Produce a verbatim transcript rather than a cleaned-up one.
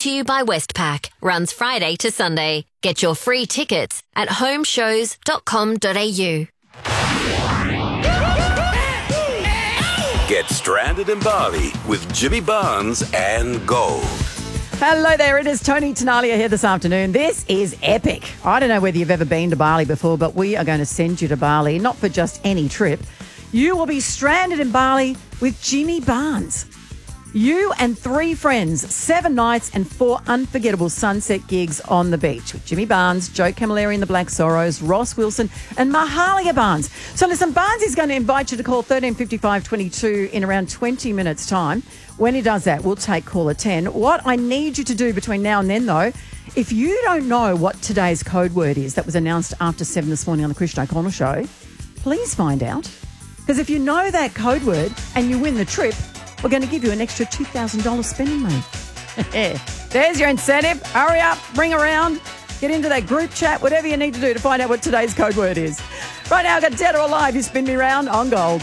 to you by Westpac. Runs Friday to Sunday. Get your free tickets at homeshows dot com dot a u. Get stranded in Bali with Jimmy Barnes and Gold. Hello there, it is Tony Tenalia here this afternoon. This is epic. I don't know whether you've ever been to Bali before, but we are going to send you to Bali, not for just any trip. You will be stranded in Bali with Jimmy Barnes. You and three friends, seven nights and four unforgettable sunset gigs on the beach with Jimmy Barnes, Joe Camilleri and the Black Sorrows, Ross Wilson and Mahalia Barnes. So listen, Barnes is going to invite you to call thirteen fifty-five twenty-two in around twenty minutes' time. When he does that, we'll take caller ten. What I need you to do between now and then, though, if you don't know what today's code word is that was announced after seven this morning on the Christian O'Connell Show, please find out. Because if you know that code word and you win the trip, we're going to give you an extra two thousand dollars spending money. There's your incentive. Hurry up, ring around, get into that group chat, whatever you need to do to find out what today's code word is. Right now, I've got Dead or Alive. You spin me round on Gold.